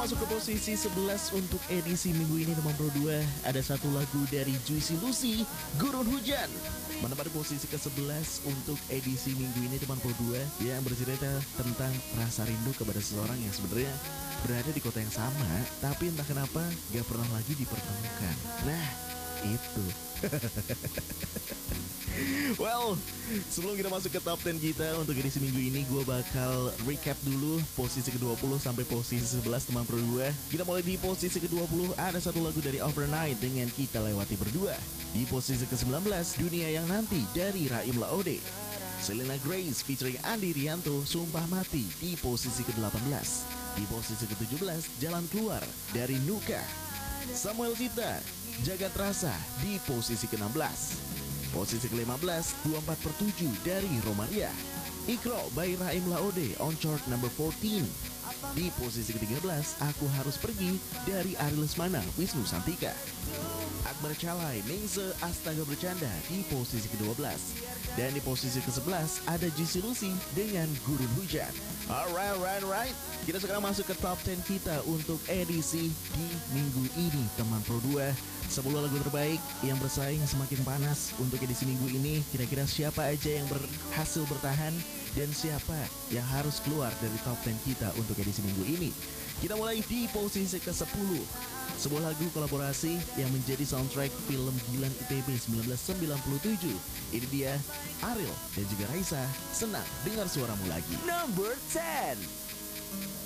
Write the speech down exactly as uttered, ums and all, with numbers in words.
Masuk ke posisi sebelas untuk edisi minggu ini teman Pro dua. Ada satu lagu dari Juicy Lucy, Gurun Hujan, menempati posisi ke sebelas untuk edisi minggu ini teman Pro dua, yang bercerita tentang rasa rindu kepada seseorang yang sebenarnya berada di kota yang sama, tapi entah kenapa gak pernah lagi dipertemukan. Nah, itu. Well, sebelum kita masuk ke top sepuluh kita untuk edisi minggu ini, gue bakal recap dulu posisi ke dua puluh sampai posisi sebelas teman Pro dua. Kita mulai di posisi ke dua puluh, ada satu lagu dari Overnight dengan Kita Lewati Berdua. Di posisi ke sembilan belas, Dunia Yang Nanti dari Raim Laode. Selena Grace featuring Andi Rianto, Sumpah Mati di posisi ke delapan belas. Di posisi ke tujuh belas, Jalan Keluar dari Nuka. Samuel Sita, Jagat Rasa di posisi ke enam belas. Posisi ke lima belas, dua puluh empat per tujuh dari Romaria. Ikro by Raim Laode on chart number empat belas. Di posisi ke tiga belas, Aku Harus Pergi dari Ari Lesmana, Wisnu Santika. Akbar Calai, Ningse Astaga Bercanda di posisi ke dua belas. Dan di posisi ke sebelas ada Juicy Lucy dengan Gurun Hujan. Alright, right, right. Kita sekarang masuk ke top sepuluh kita untuk edisi di minggu ini teman Pro dua. sepuluh lagu terbaik yang bersaing semakin panas untuk edisi minggu ini. Kira-kira siapa aja yang berhasil bertahan dan siapa yang harus keluar dari top sepuluh kita untuk edisi minggu ini. Kita mulai di posisi ke sepuluh. Sebuah lagu kolaborasi yang menjadi soundtrack film Gilan I T B seribu sembilan ratus sembilan puluh tujuh. Ini dia Ariel dan juga Raisa, Senang Dengar Suaramu Lagi. Number sepuluh.